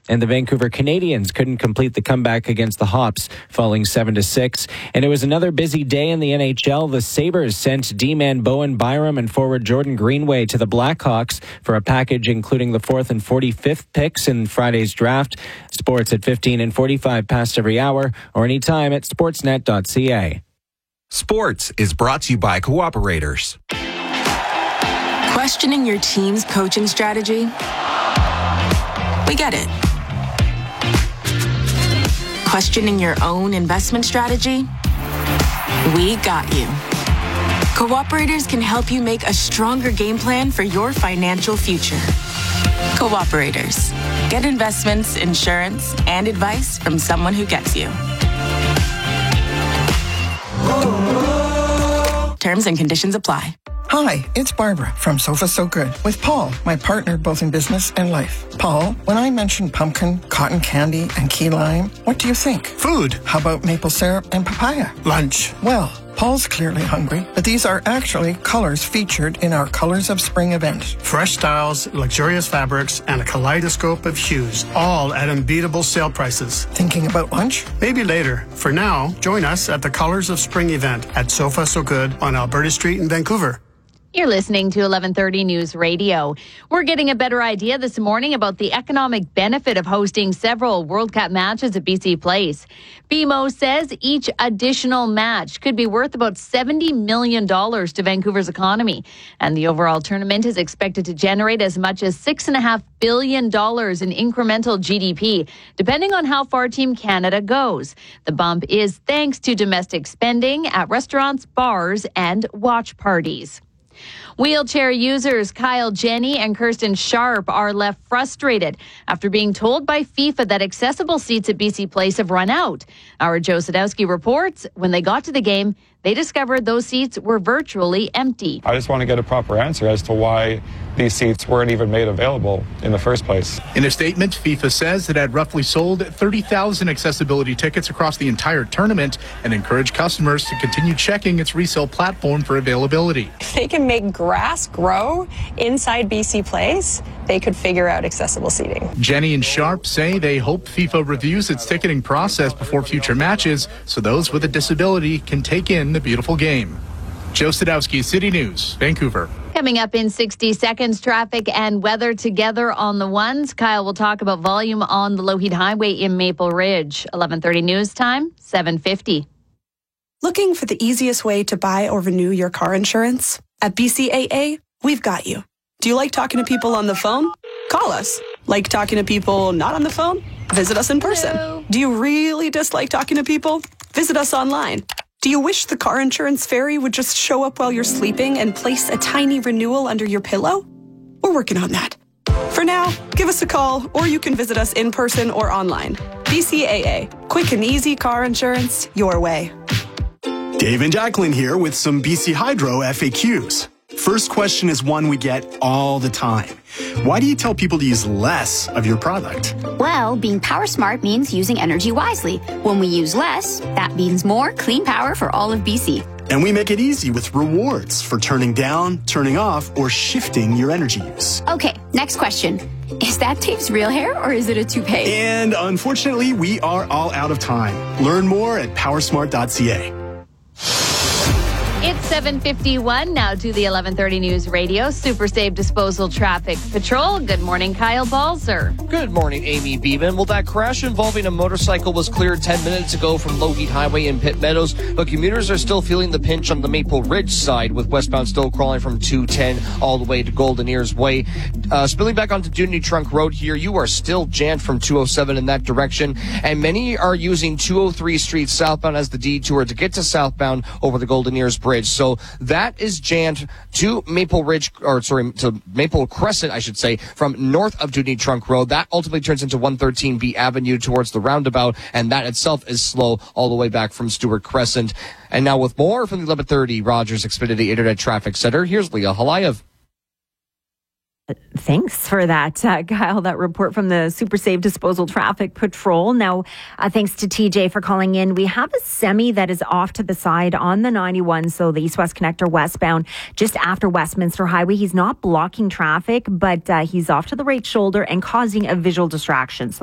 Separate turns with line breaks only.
And the Vancouver Canadians couldn't complete the comeback against the Hops, falling 7-6. And it was another busy day in the NHL. The Sabres sent D-man Bowen Byram and forward Jordan Greenway to the Blackhawks for a package including the 4th and 45th picks in Friday's draft. Sports at 15 and 45 past every hour or anytime at sportsnet.ca.
Sports is brought to you by Cooperators.
Questioning your team's coaching strategy? We get it. Questioning your own investment strategy? We got you. Cooperators can help you make a stronger game plan for your financial future. Cooperators. Get investments, insurance, and advice from someone who gets you. Terms and conditions apply.
Hi, it's Barbara from Sofa So Good with Paul, my partner both in business and life. Paul, when I mentioned pumpkin, cotton candy, and key lime, what do you think?
Food.
How about maple syrup and papaya?
Lunch.
Well, Paul's clearly hungry, but these are actually colors featured in our Colors of Spring event.
Fresh styles, luxurious fabrics, and a kaleidoscope of hues, all at unbeatable sale prices.
Thinking about lunch?
Maybe later. For now, join us at the Colors of Spring event at Sofa So Good on Alberta Street in Vancouver.
You're listening to 1130 News Radio. We're getting a better idea this morning about the economic benefit of hosting several World Cup matches at BC Place. BMO says each additional match could be worth about $70 million to Vancouver's economy. And the overall tournament is expected to generate as much as $6.5 billion in incremental GDP, depending on how far Team Canada goes. The bump is thanks to domestic spending at restaurants, bars, and watch parties. Wheelchair users Kyle Jenny and Kirsten Sharp are left frustrated after being told by FIFA that accessible seats at BC Place have run out. Our Joe Sadowski reports when they got to the game, they discovered those seats were virtually empty.
I just want to get a proper answer as to why these seats weren't even made available in the first place.
In a statement, FIFA says it had roughly sold 30,000 accessibility tickets across the entire tournament and encouraged customers to continue checking its resale platform for availability.
If they can make grass grow inside BC Place, they could figure out accessible seating.
Jenny and Sharp say they hope FIFA reviews its ticketing process before future matches so those with a disability can take in the beautiful game. Joe Sadowski, City News, Vancouver.
Coming up in 60 seconds, traffic and weather together on the ones. Kyle will talk about volume on the Lougheed Highway in Maple Ridge. 11:30 news time, 7:50.
Looking for the easiest way to buy or renew your car insurance? At BCAA, we've got you. Do you like talking to people on the phone? Call us. Like talking to people not on the phone? Visit us in person.
Hello.
Do you really dislike talking to people? Visit us online. Do you wish the car insurance fairy would just show up while you're sleeping and place a tiny renewal under your pillow? We're working on that. For now, give us a call or you can visit us in person or online. BCAA. Quick and easy car insurance your way.
Dave and Jacqueline here with some BC Hydro FAQs. First question is one we get all the time. Why do you tell people to use less of your product?
Well, being power smart means using energy wisely. When we use less, that means more clean power for all of BC.
And we make it easy with rewards for turning down, turning off, or shifting your energy use.
Okay, next question. Is that Dave's real hair or is it a toupee?
And unfortunately, we are all out of time. Learn more at powersmart.ca.
It's 7:51 now to the 11:30 News Radio. Super Safe Disposal Traffic Patrol. Good morning, Kyle Balzer.
Good morning, Amy Beeman. Well, that crash involving a motorcycle was cleared 10 minutes ago from Lougheed Highway in Pitt Meadows, but commuters are still feeling the pinch on the Maple Ridge side, with westbound still crawling from 210 all the way to Golden Ears Way. Spilling back onto Dunedin Trunk Road here, you are still jammed from 207 in that direction, and many are using 203 Street southbound as the detour to get to southbound over the Golden Ears Bridge. So that is jammed to Maple Crescent, I should say, from north of Dunedin Trunk Road. That ultimately turns into 113B Avenue towards the roundabout, and that itself is slow all the way back from Stewart Crescent. And now with more from the 1130 Rogers Xfinity Internet Traffic Center, here's Leah Halayev.
Thanks for that, Kyle, that report from the Super Safe Disposal Traffic Patrol. Now, thanks to TJ for calling in. We have a semi that is off to the side on the 91, so the East-West Connector westbound, just after Westminster Highway. He's not blocking traffic, but he's off to the right shoulder and causing a visual distraction. So